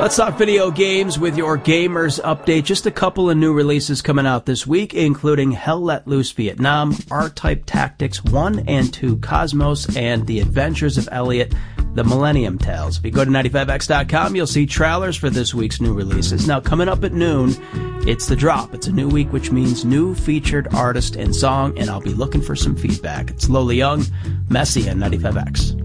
Let's talk video games with your Gamers Update. Just a couple of new releases coming out this week, including Hell Let Loose Vietnam, R-Type Tactics 1 and 2 Cosmos, and The Adventures of Elliot, The Millennium Tales. If you go to 95x.com, you'll see trailers for this week's new releases. Now, coming up at noon, it's The Drop. It's a new week, which means new featured artist and song, and I'll be looking for some feedback. It's Lola Young, Messy on 95x.